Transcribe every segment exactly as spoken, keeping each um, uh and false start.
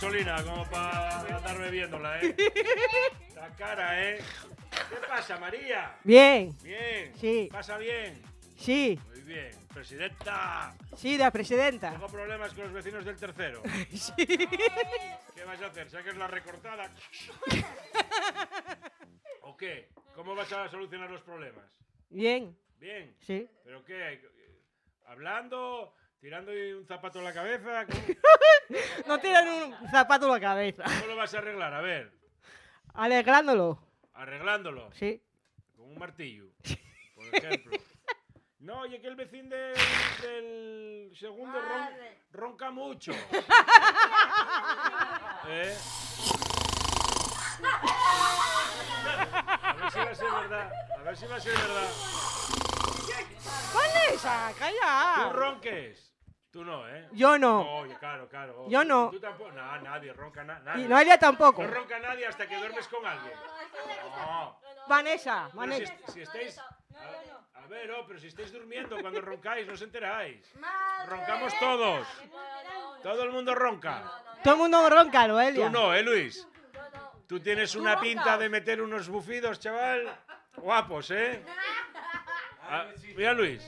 gasolina como para andar bebiéndola, ¿eh? La cara, ¿eh? ¿Qué pasa, María? Bien. Bien. Sí. ¿Pasa bien? Sí. Muy bien. Presidenta. Sí, la presidenta. Tengo problemas con los vecinos del tercero. Sí. ¿Qué vas a hacer? ¿Saques la recortada? ¿O qué? ¿Cómo vas a solucionar los problemas? Bien. Bien. Sí. ¿Pero qué? ¿Hablando? ¿Tirando un zapato en la cabeza? ¿Cómo, No tiran un zapato en la cabeza. cómo lo vas a arreglar? A ver. Alegrándolo. Arreglándolo. Sí. Con un martillo, por ejemplo. No, oye, que el vecino del, del segundo ron, ronca mucho. ¿Eh? A ver si va a ser verdad. A ver si va a ser verdad. Vanessa, Tú calla. ronques. Tú no, ¿eh? Yo no. No, oye, claro, claro. Yo no. Tú tampoco. No, nadie ronca na Y nadie. Noelia tampoco. No ronca nadie hasta que duermes con alguien. No. Vanessa, Pero Vanessa. si, si estáis... A, a ver, oh, pero si estáis durmiendo cuando roncáis, no os enteráis. Roncamos todos. Todo el mundo ronca. Todo el mundo ronca, Noelia. Tú no, ¿eh, Luis? Tú tienes una pinta de meter unos bufidos, chaval. Guapos, ¿eh? Ah, mira, Luis.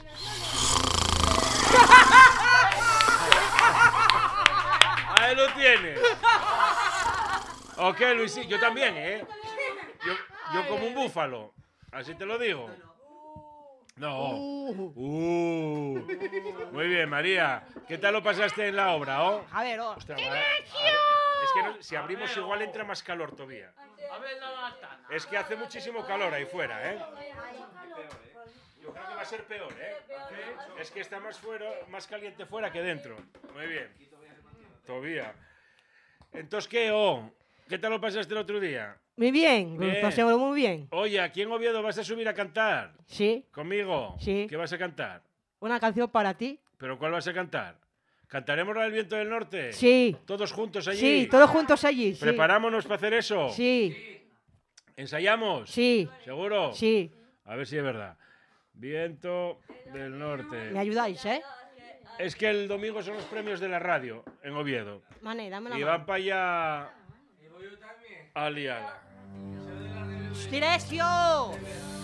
Ahí lo tienes. Ok, Luis, sí, yo también, ¿eh? Yo, yo como un búfalo. Así te lo digo. No. Uh. Muy bien, María. ¿Qué tal lo pasaste en la obra, oh? A ver, oh. Ostras, va- a ver, es que no- si abrimos igual entra más calor todavía. Es que hace muchísimo calor ahí fuera, ¿eh? Yo creo que va a ser peor, ¿eh? Es que está más fuera, más caliente fuera que dentro. Muy bien. Todavía. Entonces, ¿qué, oh? ¿Qué tal lo pasaste el otro día? Muy bien, Bien. lo pasamos muy bien. Oye, aquí en Oviedo vas a subir a cantar. Sí, ¿Conmigo? Sí. ¿Qué vas a cantar? una canción para ti. ¿Pero cuál vas a cantar? ¿Cantaremos la del viento del norte? Sí. ¿Todos juntos allí? Sí, todos juntos allí. Sí. ¿Preparámonos para hacer eso? Sí, ¿Ensayamos? sí, ¿Seguro? sí. A ver si es verdad. Viento del norte. Me ayudáis, ¿eh? Es que el domingo son los premios de la radio en Oviedo. Mané, dame la Y mano. van para allá a liarla. ¡Silencio!